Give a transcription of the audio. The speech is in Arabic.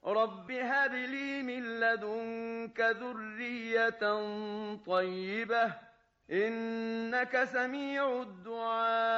رب هب لي من لدنك ذرية طيبة إنك سميع الدعاء